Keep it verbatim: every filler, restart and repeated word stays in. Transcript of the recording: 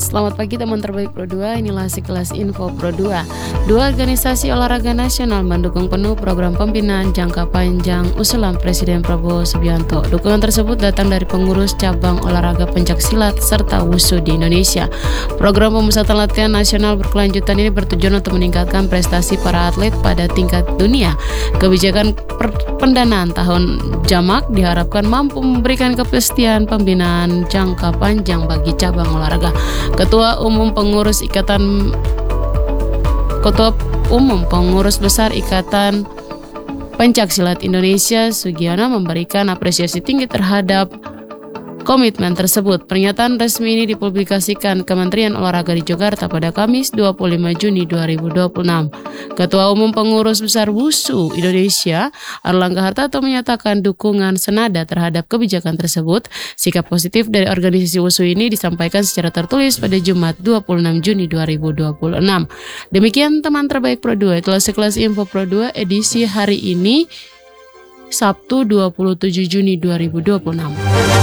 Selamat pagi teman terbaik Pro dua, inilah sekilas info Pro dua. Dua organisasi olahraga nasional mendukung penuh program pembinaan jangka panjang usulan Presiden Prabowo Subianto. Dukungan tersebut datang dari pengurus cabang olahraga pencaksilat serta wusu di Indonesia. Program pemusatan latihan nasional berkelanjutan ini bertujuan untuk meningkatkan prestasi para atlet pada tingkat dunia. Kebijakan pendanaan tahun jamak diharapkan mampu memberikan kepastian pembinaan jangka panjang bagi cabang olahraga. Ketua Umum Pengurus Ikatan Ketua Umum Pengurus Besar Ikatan Pencaksilat Indonesia Sugiono memberikan apresiasi tinggi terhadap komitmen tersebut. Pernyataan resmi ini dipublikasikan Kementerian Olahraga di Jakarta pada Kamis dua puluh lima Juni dua ribu dua puluh enam. Ketua Umum Pengurus Besar Wusu Indonesia, Erlangga Hartarto, menyatakan dukungan senada terhadap kebijakan tersebut. Sikap positif dari organisasi Wusu ini disampaikan secara tertulis pada Jumat dua puluh enam Juni dua ribu dua puluh enam. Demikian teman terbaik Pro dua, itulah sekilas info Pro dua edisi hari ini Sabtu dua puluh tujuh Juni dua ribu dua puluh enam.